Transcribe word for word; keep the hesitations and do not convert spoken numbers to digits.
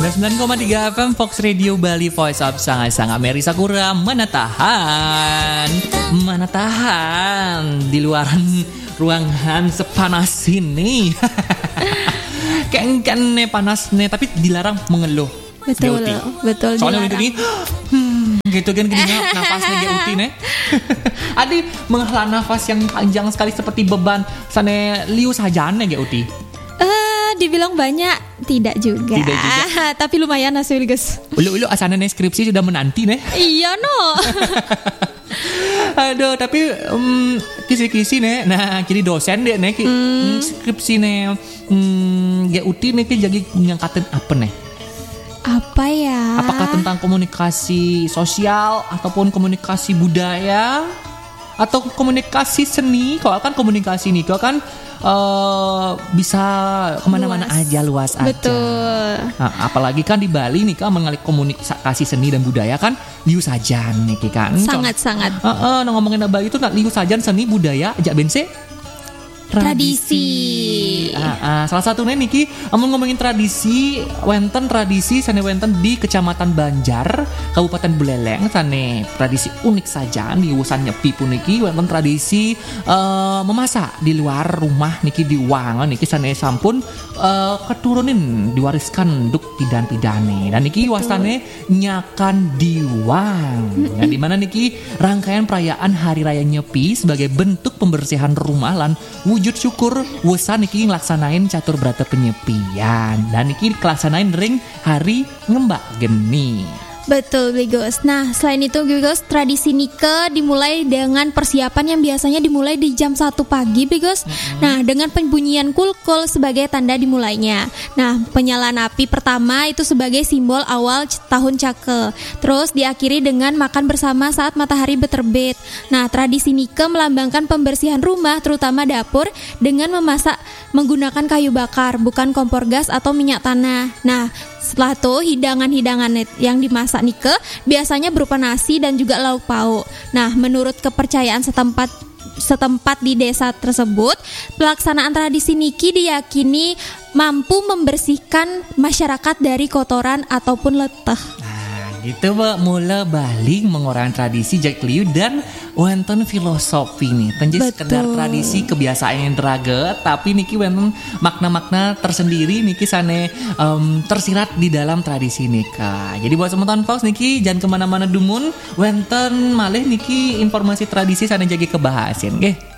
sembilan koma tiga F M Fox Radio Bali, Voice of Sanga-Sanga. Mary Sakura, mana tahan, mana tahan di luaran ruangan sepanas ini. Kan nih panas nih, tapi dilarang mengeluh. Betul, betul. Soalnya udah gini, hmm, gitu kan gini nafasnya dia uti nih. Adi menghela nafas yang panjang sekali seperti beban. Sana liu sajane gak uti. Dibilang banyak, tidak juga. Tidak juga. Tapi lumayan hasil guys. Ulu-ulu asana nih skripsi sudah menanti nih. Iya no. Aduh, tapi um, kisi-kisi nih. Nah, kiri dosen deh nih. Hmm. Skripsi nih. Hmm, G U T nih jadi ngangkatin apa nih? Apa ya? Apakah tentang komunikasi sosial ataupun komunikasi budaya atau komunikasi seni? Kalau kan komunikasi nih, kalau kan Uh, bisa kemana-mana luas. aja luas aja. Betul. Nah, apalagi kan di Bali nih kan mengenai komunikasi seni dan budaya kan liu sajan nih kan. Sangat-sangat. Uh, uh, nah, ngomongin Bali itu nak liu sajan seni budaya aja bense tradisi. Ah, ah, salah satunya niki, amun ngomongin tradisi, wenten tradisi sane wenten di Kecamatan Banjar, Kabupaten Buleleng, sane tradisi unik saja di usan nyepi pun niki wenten tradisi uh, memasak di luar rumah niki di wangan niki sane sampun uh, keturunin diwariskan duk pidan-pidane. Dan niki wasane nyakan diwang. Nah, di mana niki rangkaian perayaan Hari Raya Nyepi sebagai bentuk pembersihan rumah lan wujud syukur wesan niki ngelaksanain catur berata penyepian dan niki ngelaksanain ring hari ngembak geni. Betul Bigos. Nah selain itu Bigos, tradisi nikah dimulai dengan persiapan yang biasanya dimulai di jam satu pagi Bigos. Mm-hmm. Nah dengan pembunyian kulkul sebagai tanda dimulainya. Nah penyalaan api pertama itu sebagai simbol awal tahun Cake. Terus diakhiri dengan makan bersama saat matahari berterbit. Nah tradisi nikah melambangkan pembersihan rumah terutama dapur dengan memasak menggunakan kayu bakar bukan kompor gas atau minyak tanah. Nah setelah itu hidangan-hidangan yang dimasak nikah biasanya berupa nasi dan juga lauk pauk. Nah, menurut kepercayaan setempat setempat di desa tersebut, pelaksanaan tradisi niki diyakini mampu membersihkan masyarakat dari kotoran ataupun letah. Gitu Mbak, mula Bali mengorang tradisi Jack Liu dan wonten filosofi nih. Tentu sekedar tradisi kebiasaan yang teraga, tapi niki wonten makna-makna tersendiri niki sane um, tersirat di dalam tradisi nikah. Jadi buat teman-teman Fox niki jangan kemana-mana dumun, wonten malih niki informasi tradisi sane jagi kebahasin, nggih.